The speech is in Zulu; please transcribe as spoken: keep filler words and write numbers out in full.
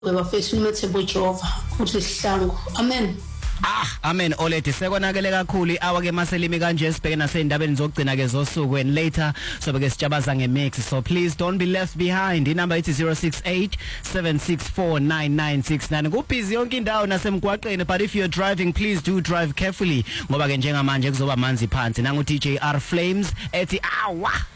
bafethu umethebo Jehova futhi sihlangu. Amen. Ah, amen. Oledi sekonakele kakhulu iawa ke maselimi kanje sibheke nasendabeni zokugcina ke zosuku and later sobe ke sijabaza ngemix. So please don't be left behind. Inamba ithi zero six eight seven six four nine nine six nine. Kubhizi yonke indawo nasemgwaqeni, but if you're driving please do drive carefully ngoba ke njengamanje kuzoba manzi phansi. Nangu D J R Flames ethi awa.